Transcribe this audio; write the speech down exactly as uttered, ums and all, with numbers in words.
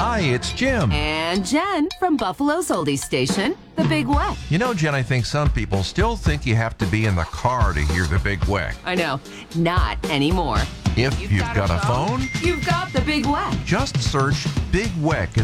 Hi, it's Jim. And Jen from Buffalo's oldies station, The Big Weck. You know, Jen, I think some people still think you have to be in the car to hear The Big Weck. I know, not anymore. If you've, got, got a phone, you've got The Big Weck. just search Big Weck in